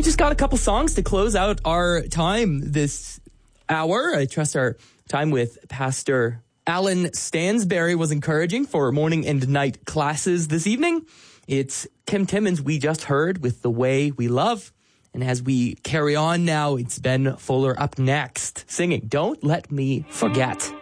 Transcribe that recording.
We just got a couple songs to close out our time this hour. I trust our time with Pastor Alan Stansberry was encouraging for morning and night classes this evening. It's Tim Timmons we just heard with The Way We Love. And as we carry on now, it's Ben Fuller up next, singing Don't Let Me Forget.